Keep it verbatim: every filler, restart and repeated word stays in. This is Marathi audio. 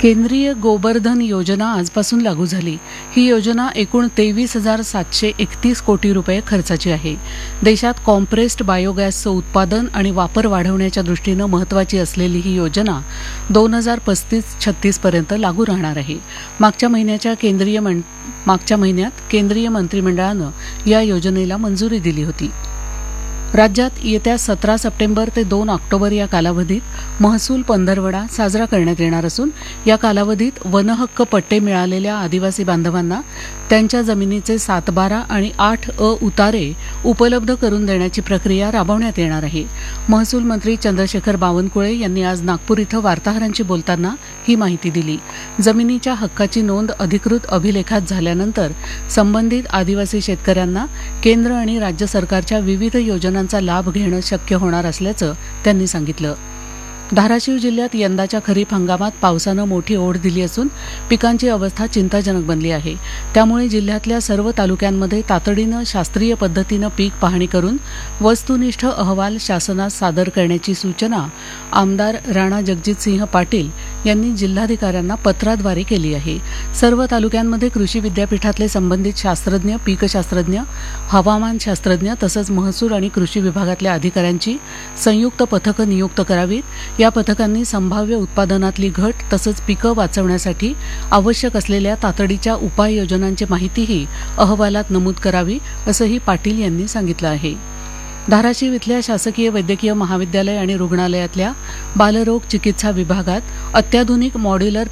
केंद्रीय गोबर्धन योजना आजपासून लागू झाली. ही योजना एकूण तेवीस हजार सातशे एकतीस कोटी रुपये खर्चाची आहे. देशात कॉम्प्रेस्ड बायोगॅसचं उत्पादन आणि वापर वाढवण्याच्या दृष्टीनं महत्त्वाची असलेली ही योजना दोन हजार पस्तीस छत्तीस पर्यंत लागू राहणार आहे. मागच्या महिन्याच्या केंद्रीय मागच्या महिन्यात केंद्रीय मंत्रिमंडळानं या योजनेला मंजुरी दिली होती. राज्यात येत्या सतरा सप्टेंबर ते दोन ऑक्टोबर या कालावधीत महसूल पंधरवडा साजरा करण्यात येणार असून या कालावधीत वनहक्क पट्टे मिळालेल्या आदिवासी बांधवांना त्यांच्या जमिनीचे सातबारा आणि आठ अ उतारे उपलब्ध करून देण्याची प्रक्रिया राबवण्यात येणार आहे. महसूल मंत्री चंद्रशेखर बावनकुळे यांनी आज नागपूर इथं वार्ताहरांशी बोलताना ही माहिती दिली. जमिनीच्या हक्काची नोंद अधिकृत अभिलेखात झाल्यानंतर संबंधित आदिवासी शेतकऱ्यांना केंद्र आणि राज्य सरकारच्या विविध योजना चा लाभ घेणं शक्य होणार असल्याचं त्यांनी सांगितलं. धाराशिव जिल्ह्यात यंदाच्या खरीप हंगामात पावसानं मोठी ओढ दिली असून पिकांची अवस्था चिंताजनक बनली आहे. त्यामुळे जिल्ह्यातल्या सर्व तालुक्यांमध्ये तातडीनं शास्त्रीय पद्धतीनं पीक पाहणी करून वस्तुनिष्ठ अहवाल शासनास सादर करण्याची सूचना आमदार राणा जगजितसिंह पाटील यांनी जिल्हाधिकाऱ्यांना पत्राद्वारे केली आहे. सर्व तालुक्यांमध्ये कृषी विद्यापीठातले संबंधित शास्त्रज्ञ, पीकशास्त्रज्ञ, हवामानशास्त्रज्ञ तसंच महसूल आणि कृषी विभागातल्या अधिकाऱ्यांची संयुक्त पथकं नियुक्त करावीत. या पथकांनी संभाव्य उत्पादनातली घट तसंच पिकं वाचवण्यासाठी आवश्यक असलेल्या तातडीच्या उपाययोजनांची माहितीही अहवालात नमूद करावी असंही पाटील यांनी सांगितलं आहे. धाराशिव इथल्या शासकीय वैद्यकीय महाविद्यालय आणि रुग्णालयातल्या बालरोग चिकित्सा विभागात अत्याधुनिक मॉड्युलर